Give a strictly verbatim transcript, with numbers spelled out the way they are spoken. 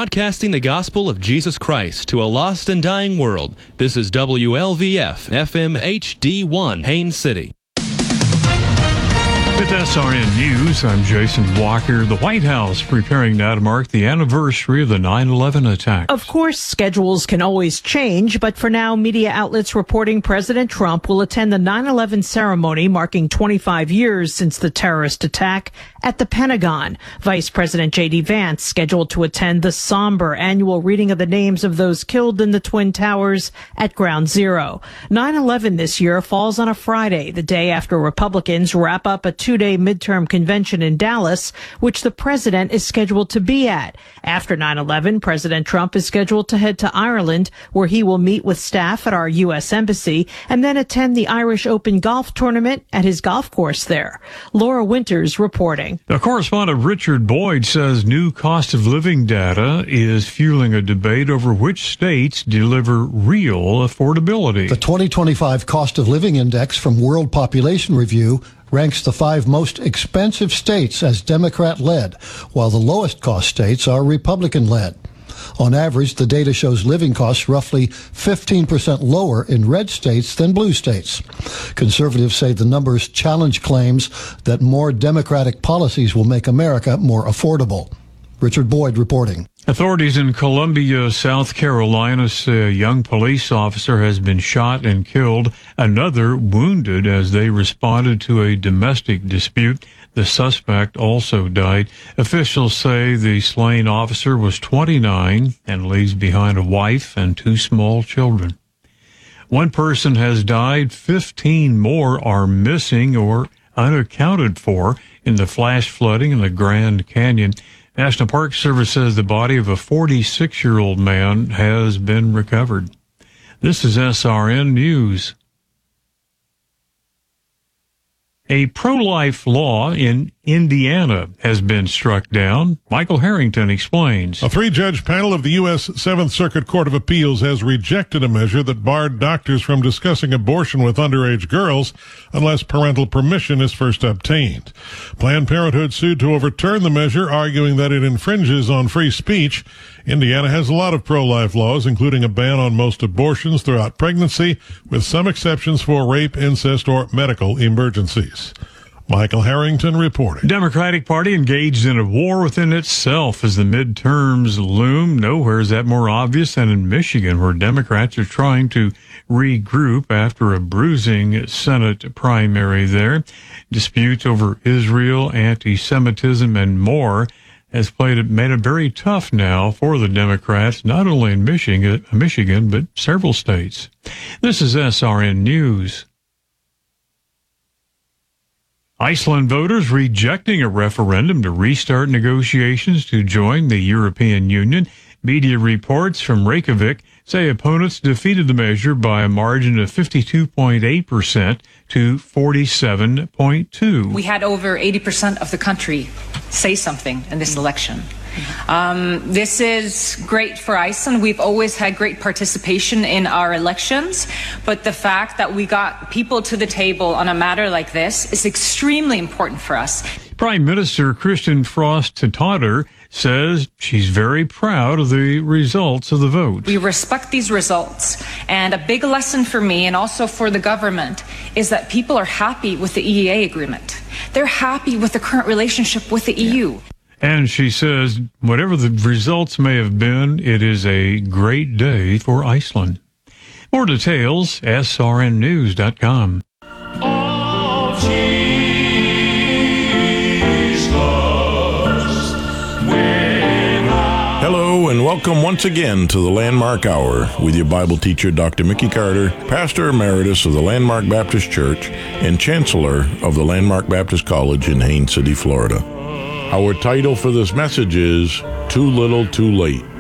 broadcasting the gospel of Jesus Christ to a lost and dying world. This is W L V F F M H D one, Haines City. With S R N News, I'm Jason Walker. The White House preparing now to mark the anniversary of the nine eleven attacks. Of course, schedules can always change, but for now, media outlets reporting President Trump will attend the nine eleven ceremony marking twenty-five years since the terrorist attack at the Pentagon. Vice President J D Vance scheduled to attend the somber annual reading of the names of those killed in the Twin Towers at Ground Zero. nine eleven this year falls on a Friday, the day after Republicans wrap up a two-day midterm convention in Dallas, which the president is scheduled to be at. After nine eleven, President Trump is scheduled to head to Ireland, where he will meet with staff at our U S Embassy and then attend the Irish Open golf tournament at his golf course there. Laura Winters reporting. The correspondent Richard Boyd says new cost of living data is fueling a debate over which states deliver real affordability. The twenty twenty-five Cost of Living Index from World Population Review ranks the five most expensive states as Democrat-led, while the lowest-cost states are Republican-led. On average, the data shows living costs roughly fifteen percent lower in red states than blue states. Conservatives say the numbers challenge claims that more Democratic policies will make America more affordable. Richard Boyd reporting. Authorities in Columbia, South Carolina say a young police officer has been shot and killed, another wounded as they responded to a domestic dispute. The suspect also died. Officials say the slain officer was twenty-nine and leaves behind a wife and two small children. One person has died, fifteen more are missing or unaccounted for in the flash flooding in the Grand Canyon. National Park Service says the body of a forty-six-year-old man has been recovered. This is S R N News. A pro-life law in Indiana has been struck down. Michael Harrington explains. A three-judge panel of the U S Seventh Circuit Court of Appeals has rejected a measure that barred doctors from discussing abortion with underage girls unless parental permission is first obtained. Planned Parenthood sued to overturn the measure, arguing that it infringes on free speech. Indiana has a lot of pro-life laws, including a ban on most abortions throughout pregnancy, with some exceptions for rape, incest, or medical emergencies. Michael Harrington reporting. Democratic Party engaged in a war within itself as the midterms loom. Nowhere is that more obvious than in Michigan, where Democrats are trying to regroup after a bruising Senate primary there. Disputes over Israel, anti-Semitism, and more has played it, made it very tough now for the Democrats, not only in Michigan, Michigan, but several states. This is S R N News. Iceland voters rejecting a referendum to restart negotiations to join the European Union. Media reports from Reykjavik say opponents defeated the measure by a margin of fifty-two point eight percent to forty-seven point two. We had over eighty percent of the country say something in this election. Um, this is great for Iceland. We've always had great participation in our elections, but the fact that we got people to the table on a matter like this is extremely important for us. Prime Minister Kristen Frost-Tottir says she's very proud of the results of the vote. We respect these results, and a big lesson for me and also for the government is that people are happy with the E E A agreement. They're happy with the current relationship with the E U. And she says, whatever the results may have been, it is a great day for Iceland. More details, S R N news dot com. Oh, Jesus, when I... Hello and welcome once again to the Landmark Hour with your Bible teacher, Doctor Mickey Carter, Pastor Emeritus of the Landmark Baptist Church and Chancellor of the Landmark Baptist College in Haines City, Florida. Our title for this message is Too Little, Too Late.